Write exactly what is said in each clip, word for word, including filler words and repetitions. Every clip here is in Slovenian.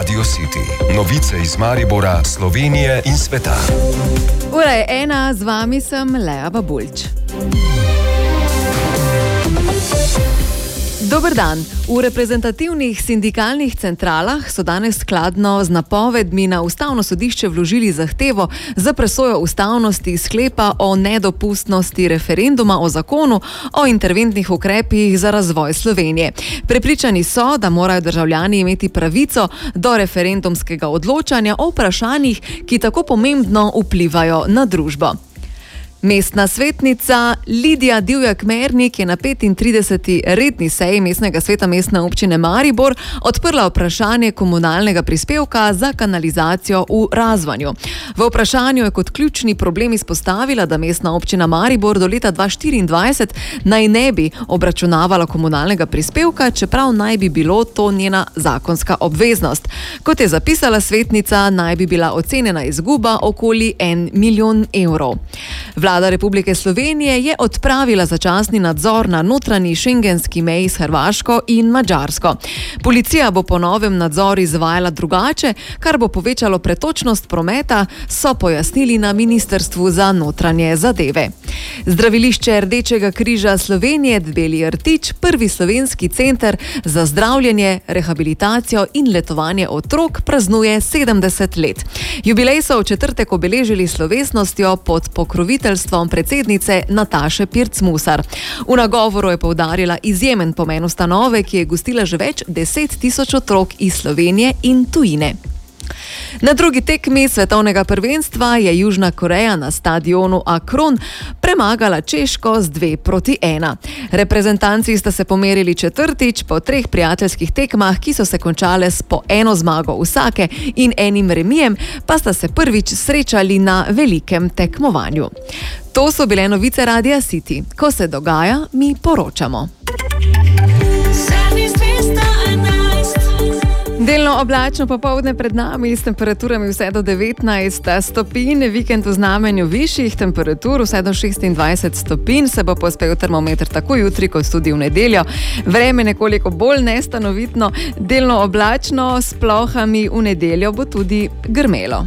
Radio City. Novice iz Maribora, Slovenije in sveta. Ura je ena, z vami sem Lea Babulč. Dober dan. V reprezentativnih sindikalnih centralah so danes skladno z napovedmi na Ustavno sodišče vložili zahtevo za presojo ustavnosti sklepa o nedopustnosti referenduma o zakonu o interventnih ukrepih za razvoj Slovenije. Prepričani so, da morajo državljani imeti pravico do referendumskega odločanja o vprašanjih, ki tako pomembno vplivajo na družbo. Mestna svetnica Lidija Divjak-Mernik je na petintrideseti redni seji mestnega sveta Mestne občine Maribor odprla vprašanje komunalnega prispevka za kanalizacijo v Razvanju. V vprašanju je kot ključni problem izpostavila, da Mestna občina Maribor do leta dva tisoč štiriindvajset naj ne bi obračunavala komunalnega prispevka, čeprav naj bi bilo to njena zakonska obveznost. Kot je zapisala svetnica, naj bi bila ocenjena izguba okoli en milijon evrov. Vlada Republike Slovenije je odpravila začasni nadzor na notranji šengenski meji s Hrvaško in Madžarsko. Policija bo po novem nadzor izvajala drugače, kar bo povečalo pretočnost prometa, so pojasnili na Ministrstvu za notranje zadeve. Zdravilišče Rdečega križa Slovenije Debeli rtič, prvi slovenski center za zdravljenje, rehabilitacijo in letovanje otrok, praznuje sedemdeset let. Jubilej so v četrtek obeležili slovesnostjo pod pokroviteljstvom predsednice Nataše Pirc-Musar. V nagovoru je poudarila izjemen pomen ustanove, ki je gostila že več deset tisoč otrok iz Slovenije in tujine. Na drugi tekmi svetovnega prvenstva je Južna Koreja na stadionu Akron premagala Češko z dve proti ena. Reprezentanci sta se pomerili četrtič po treh prijateljskih tekmah, ki so se končale s po eno zmago vsake in enim remijem, pa sta se prvič srečali na velikem tekmovanju. To so bile novice Radia City. Ko se dogaja, mi poročamo. Delno oblačno popoldne pred nami s temperaturami vse do devetnajst stopinj, vikend v znamenju višjih temperatur vse do šestindvajset stopinj, se bo pospel termometer tako jutri kot tudi v nedeljo. Vreme nekoliko bolj nestanovitno, delno oblačno, s plohami, v nedeljo bo tudi grmelo.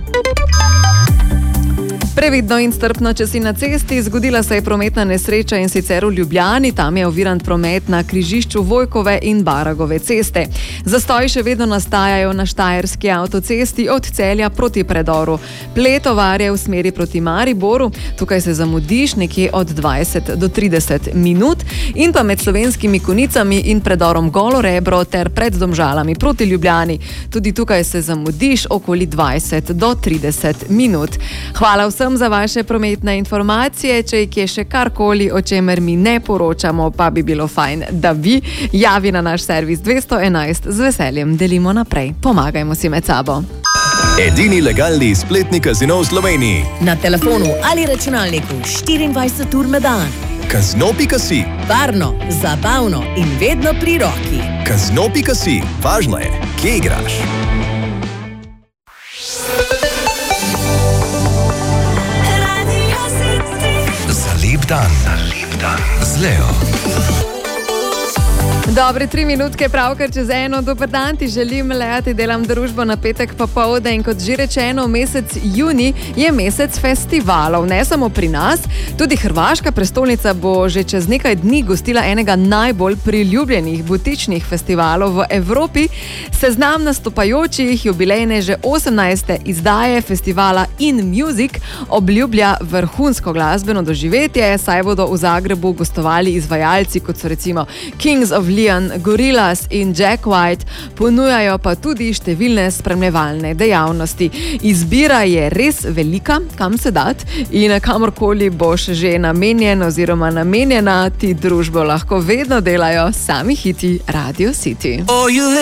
Previdno in strpno, če si na cesti. Zgodila se je prometna nesreča in sicer v Ljubljani. Tam je oviran promet na križišču Vojkove in Baragove ceste. Zastoji še vedno nastajajo na Štajerski avtocesti od Celja proti predoru Pletovarje v smeri proti Mariboru. Tukaj se zamudiš nekje od dvajset do trideset minut in pa med Slovenskimi Konicami in predorom Golo Rebro ter pred Domžalami proti Ljubljani. Tudi tukaj se zamudiš okoli dvajset do trideset minut. Hvala vsem za vaše prometne informacije. Če je še karkoli, o čemer mi ne poročamo, pa bi bilo fajn, da vi javi na naš servis dvesto enajst, z veseljem delimo naprej. Pomagajmo si med sabo. Edini legalni spletni kazino v Sloveniji. Na telefonu ali računalniku štiriindvajset ur na dan. Kazino pika si. Varno, zabavno in vedno pri roki. Kazino pika si. Važno je, kje igraš. Lep dan, lep dan z Leo. Dobre tri minutke, pravkar čez eno. Dober dan, ti želim, Lea, ti delam družbo na petek popoldne in kot že rečeno, mesec juni je mesec festivalov. Ne samo pri nas, tudi hrvaška prestolnica bo že čez nekaj dni gostila enega najbolj priljubljenih butičnih festivalov v Evropi. Seznam nastopajočih jubilejne že osemnajste izdaje festivala In Music obljublja vrhunsko glasbeno doživetje, saj bodo v Zagrebu gostovali izvajalci, kot so recimo Kings of Leon, Gorillaz in Jack White, ponujajo pa tudi številne spremljevalne dejavnosti. Izbira je res velika, kam se dat, in kamorkoli boš že namenjen oziroma namenjena, ti družbo lahko vedno delajo sami hiti Radio City.